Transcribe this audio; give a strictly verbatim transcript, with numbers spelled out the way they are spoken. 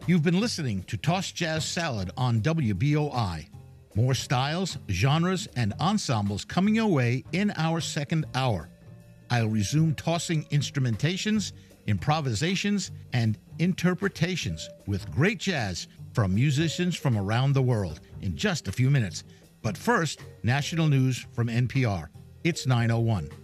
You've been listening to Toss Jazz Salad on W B O I. More styles, genres, and ensembles coming your way in our second hour. I'll resume tossing instrumentations, improvisations, and interpretations with great jazz from musicians from around the world in just a few minutes. But first, national news from N P R. It's nine oh one.